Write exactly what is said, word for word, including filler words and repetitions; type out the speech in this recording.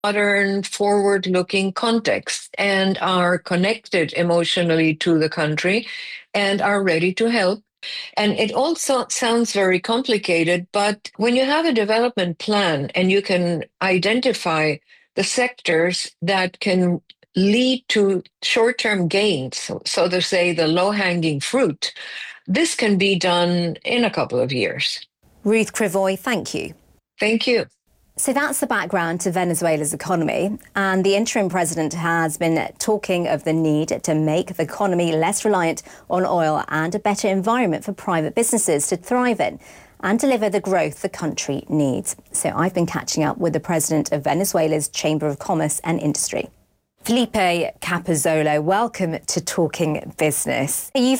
modern, forward-looking context and are connected emotionally to the country and are ready to help. And it also sounds very complicated, but when you have a development plan and you can identify the sectors that can lead to short-term gains, so, so to say, the low-hanging fruit, this can be done in a couple of years. Ruth Krivoy, thank you. Thank you. So that's the background to Venezuela's economy, and the interim president has been talking of the need to make the economy less reliant on oil and a better environment for private businesses to thrive in and deliver the growth the country needs. So I've been catching up with the president of Venezuela's Chamber of Commerce and Industry. Felipe Capozolo, welcome to Talking Business. You've